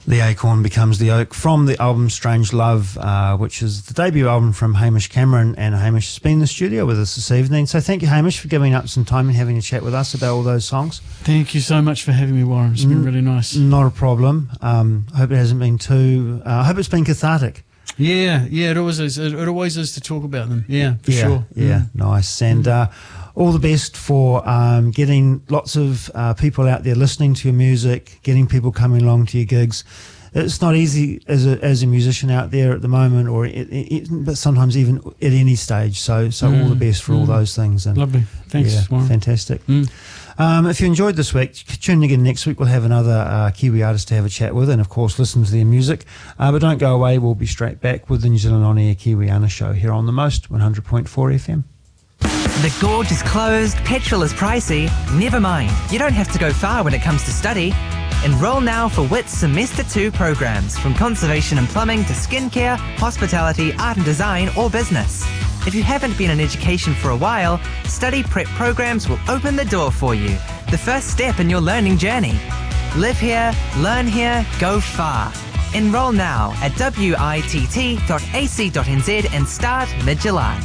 The Acorn Becomes the Oak from the album Strange Love, which is the debut album from Hamish Cameron, and Hamish has been in the studio with us this evening. So thank you, Hamish, for giving up some time and having a chat with us about all those songs. Thank you so much for having me, Warren. It's been really nice. Not a problem. I hope it hasn't been too... I hope it's been cathartic. Yeah, it always is. It always is to talk about them. Yeah, for sure. Yeah, nice. And all the best for getting lots of people out there listening to your music, getting people coming along to your gigs. It's not easy as a musician out there at the moment, but sometimes even at any stage. So all the best for all those things. And lovely. Thanks, Warren. Fantastic. If you enjoyed this week, tune in again next week. We'll have another Kiwi artist to have a chat with, and of course listen to their music. But don't go away. We'll be straight back with the New Zealand On Air Kiwiana show here on the Most 100.4 FM. The gorge is closed, petrol is pricey. Never mind, you don't have to go far when it comes to study. Enroll now for WIT's Semester 2 programs, from conservation and plumbing to skincare, hospitality, art and design, or business. If you haven't been in education for a while, study prep programs will open the door for you. The first step in your learning journey. Live here, learn here, go far. Enroll now at witt.ac.nz and start mid-July.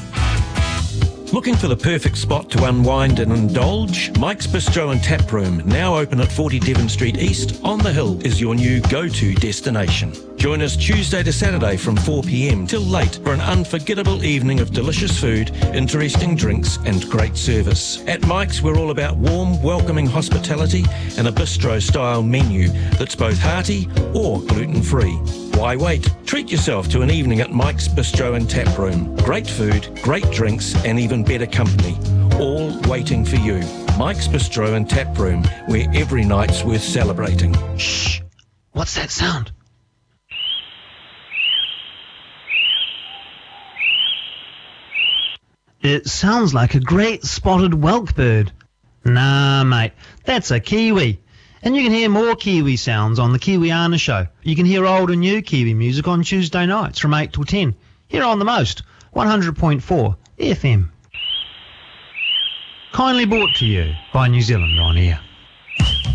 Looking for the perfect spot to unwind and indulge? Mike's Bistro and Tap Room, now open at 40 Devon Street East on the Hill, is your new go-to destination. Join us Tuesday to Saturday from 4 p.m. till late for an unforgettable evening of delicious food, interesting drinks and great service. At Mike's, we're all about warm, welcoming hospitality and a bistro-style menu that's both hearty or gluten-free. Why wait? Treat yourself to an evening at Mike's Bistro and Tap Room. Great food, great drinks and even better company. All waiting for you. Mike's Bistro and Tap Room, where every night's worth celebrating. Shh! What's that sound? It sounds like a great spotted whelk bird. Nah, mate, that's a kiwi. And you can hear more Kiwi sounds on the Kiwiana show. You can hear old and new Kiwi music on Tuesday nights from 8 till 10, here on the Most 100.4 FM. Kindly brought to you by New Zealand On Air.